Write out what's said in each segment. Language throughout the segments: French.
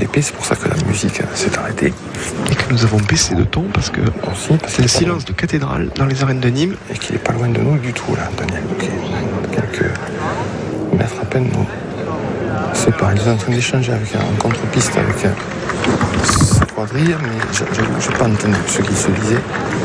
l'épée, c'est pour ça que la musique s'est arrêtée. Et que nous avons baissé de ton parce que c'est le silence de cathédrale dans les arènes de Nîmes. Et qu'il n'est pas loin de nous du tout, là, Daniel Louquet. Quelques mètres à peine, nous. C'est pas, il est en train d'échanger avec un contre-piste avec sa quadrille, mais je n'ai pas entendu ce qu'il se disait.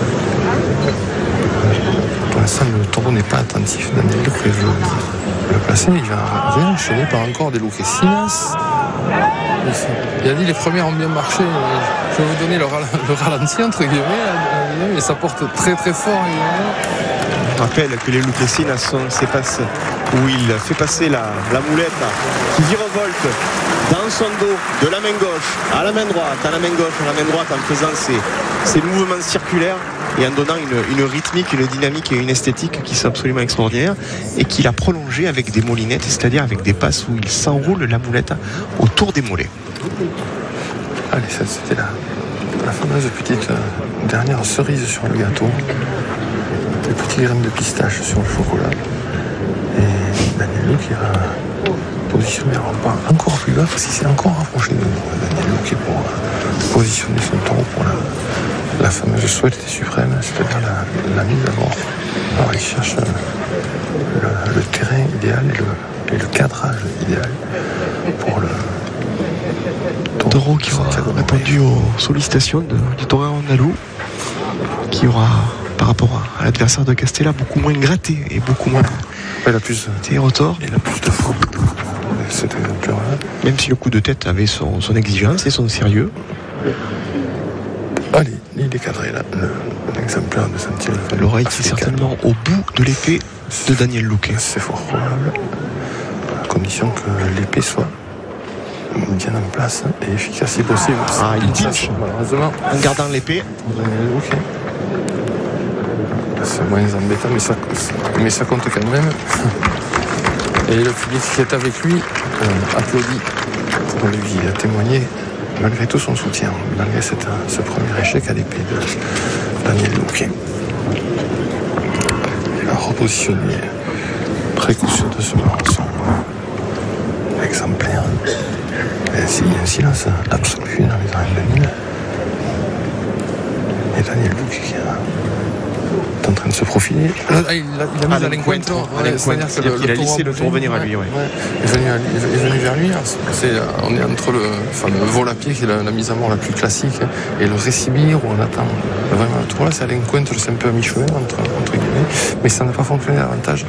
Pour l'instant, le taureau n'est pas attentif. Daniel Louquet veut le placer, mais il va réenchaîner par encore des Louquet Sinas. Il a dit les premières ont bien marché. Je vais vous donner le ralenti entre guillemets, et ça porte très très fort. Je rappelle que les Louquet Sinas sont ces passes où il fait passer la moulette qui virevolte dans son dos de la main gauche à la main droite, à la main gauche, à la main droite, en faisant ces mouvements circulaires et en donnant une rythmique, une dynamique et une esthétique qui sont absolument extraordinaires, et qu'il a prolongé avec des molinettes, c'est-à-dire avec des passes où il s'enroule la moulette autour des mollets. Allez, ça c'était la fameuse petite dernière cerise sur le gâteau, des petites graines de pistache sur le chocolat. Et Daniel Louquet qui va positionner encore plus bas parce qu'il s'est encore rapproché de Daniel Louquet pour positionner son taureau pour la fameuse souhaite suprême, c'est-à-dire la mise à mort. Alors il cherche le terrain idéal et le cadrage idéal pour le taureau qui aura répondu aux sollicitations du taureau andalou, qui aura, par rapport à l'adversaire de Castella, beaucoup moins gratté et beaucoup moins été retors. Il a plus de forme. Cet exemplaire-là. Même si le coup de tête avait son exigence et son sérieux. Allez, il est cadré là, l'exemplaire de Saint-Hilaire. L'oreille qui est certainement au bout de l'épée de Daniel Louquet. C'est fort probable, à condition que l'épée soit bien en place et efficace si possible. Il pinche, malheureusement, en gardant l'épée. Daniel Louquet. C'est moins embêtant, mais ça compte quand même. Et le public qui est avec lui applaudit pour lui témoigner malgré tout son soutien, malgré ce premier échec à l'épée de Daniel Louquet. Il va repositionner précautionneusement son exemplaire. Et ainsi, il y a un silence absolu dans les arènes de Nîmes. Et Daniel Louquet qui est en train de se profiler. Il a mis à l'encuentro. Il a laissé le tour venir à lui. Ouais. Il est venu vers lui. On est entre le fameux vol à pied qui est la mise à mort la plus classique et le récibir où on attend vraiment le tour. Là, c'est à l'encuentro, c'est un peu à mi-chemin entre guillemets. Mais ça n'a pas fonctionné davantage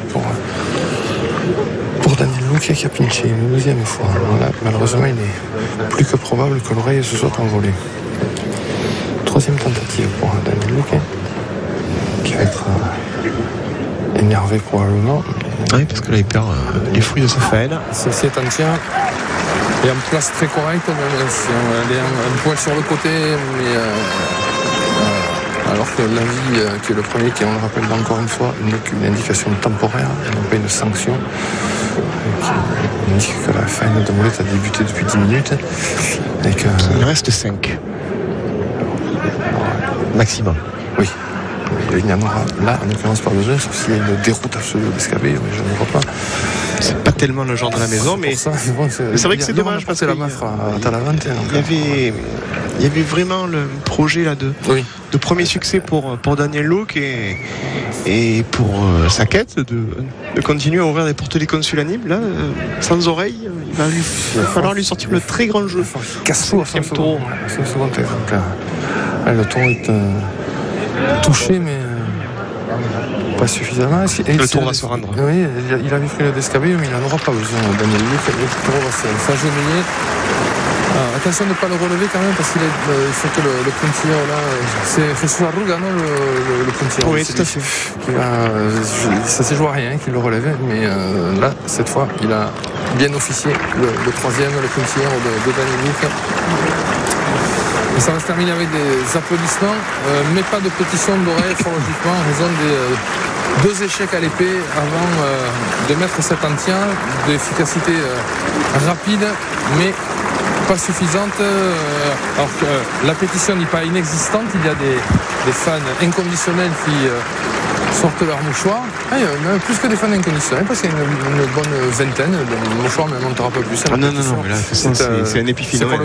pour Daniel Louquet qui a pinché une deuxième fois. Là, malheureusement, il est plus que probable que l'oreille se soit envolée. Troisième tentative pour Daniel Louquet, qui va être énervé probablement. Oui, parce que là, il perd les fruits de sa faine. Ceci est entier. Et en place très correcte, même si elle est un poil sur le côté, mais alors que l'avis qui est le premier, qui on le rappelle encore une fois, n'est qu'une indication temporaire, et non pas une sanction, qui indique que la faine de moulette a débuté depuis 10 minutes. Et que... Il reste 5. Maximum. Oui. Il n'y en aura là, en l'occurrence, pas besoin, sauf s'il y a une déroute absolue d'escabé, mais je ne vois pas. C'est pas tellement le genre de la maison, mais c'est vrai que c'est dommage parce que la mafra à Talavante. Il y avait vraiment le projet là de premier succès pour Daniel Louquet et pour sa quête de continuer à ouvrir des portes des consuls à Nîmes. Là, sans oreille, il va falloir lui sortir le très grand jeu. Casse-tout à son second exemplaire. Le taureau est touché, mais pas suffisamment. Le taureau va se rendre. Oui, il avait pris le descabé, mais il n'en aura pas besoin. Daniel Louquet, le taureau va s'agenouiller. Attention de ne pas le relever quand même, parce qu'il faut que le puntilleur là. C'est sur la Ruga, non, le puntilleur. Oui, tout à fait. Ça s'est joué à rien qu'il le relève, mais là, cette fois, il a bien officié le troisième, le puntilleur de Daniel Louquet. Et ça va se terminer avec des applaudissements, mais pas de pétition d'oreille, fort logiquement, en raison des 2 échecs à l'épée avant de mettre cet entien d'efficacité rapide, mais pas suffisante. Alors que la pétition n'est pas inexistante, il y a des fans inconditionnels qui sortent leurs mouchoirs. Il y a même plus que des fans inconditionnels, parce qu'il y a une bonne vingtaine de mouchoirs, mais on ne montera pas plus. Non, mais là, c'est un épiphénomène.